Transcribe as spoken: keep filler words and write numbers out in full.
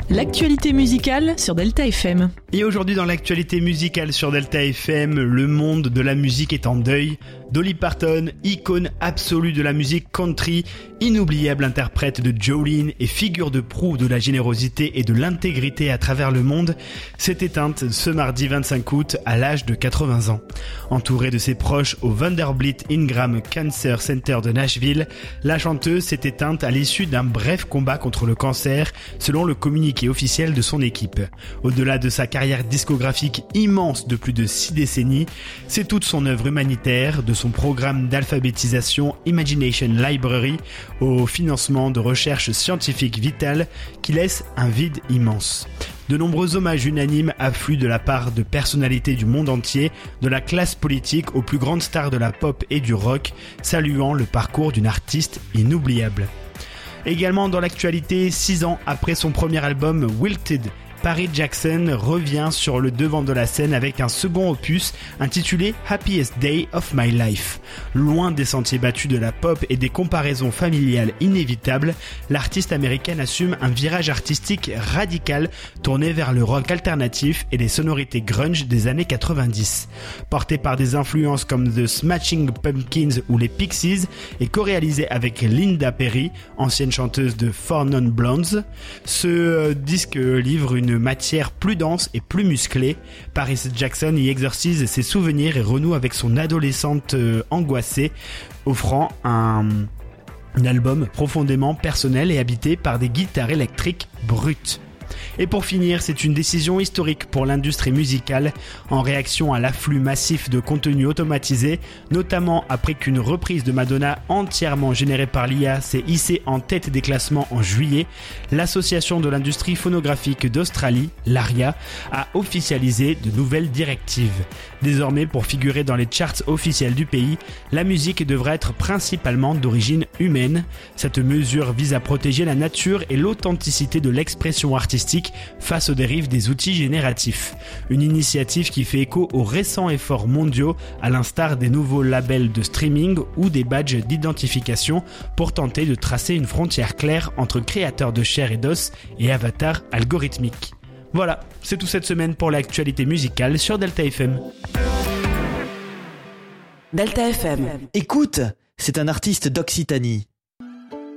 L'actualité musicale sur Delta F M. Et aujourd'hui dans l'actualité musicale sur Delta F M, le monde de la musique est en deuil. Dolly Parton, icône absolue de la musique country, inoubliable interprète de Jolene et figure de proue de la générosité et de l'intégrité à travers le monde, s'est éteinte ce mardi vingt-cinq août à l'âge de quatre-vingts ans. Entourée de ses proches au Vanderbilt Ingram Cancer Center de Nashville, la chanteuse s'est éteinte à l'issue d'un bref combat contre le cancer, selon le communiqué officiel de son équipe. Au-delà de sa carrière discographique immense de plus de six décennies, c'est toute son œuvre humanitaire, de son programme d'alphabétisation Imagination Library au financement de recherches scientifiques vitales qui laisse un vide immense. De nombreux hommages unanimes affluent de la part de personnalités du monde entier, de la classe politique aux plus grandes stars de la pop et du rock, saluant le parcours d'une artiste inoubliable. Également dans l'actualité, six ans après son premier album Wilted, Paris Jackson revient sur le devant de la scène avec un second opus intitulé Happiest Day of My Life. Loin des sentiers battus de la pop et des comparaisons familiales inévitables, l'artiste américaine assume un virage artistique radical tourné vers le rock alternatif et les sonorités grunge des années quatre-vingt-dix. Porté par des influences comme The Smashing Pumpkins ou les Pixies et co-réalisé avec Linda Perry, ancienne chanteuse de Four Non Blondes, ce disque livre une Une matière plus dense et plus musclée. Paris Jackson y exorcise ses souvenirs et renoue avec son adolescente euh, angoissée, offrant un, un album profondément personnel et habité par des guitares électriques brutes. Et pour finir, c'est une décision historique pour l'industrie musicale en réaction à l'afflux massif de contenu automatisé, notamment après qu'une reprise de Madonna entièrement générée par l'I A s'est hissée en tête des classements en juillet. L'association de l'industrie phonographique d'Australie, l'A R I A, a officialisé de nouvelles directives. Désormais, pour figurer dans les charts officiels du pays, la musique devra être principalement d'origine humaine. Cette mesure vise à protéger la nature et l'authenticité de l'expression artistique face aux dérives des outils génératifs. Une initiative qui fait écho aux récents efforts mondiaux, à l'instar des nouveaux labels de streaming ou des badges d'identification pour tenter de tracer une frontière claire entre créateurs de chair et d'os et avatars algorithmiques. Voilà, c'est tout cette semaine pour l'actualité musicale sur Delta F M. Delta F M. Écoute, c'est un artiste d'Occitanie.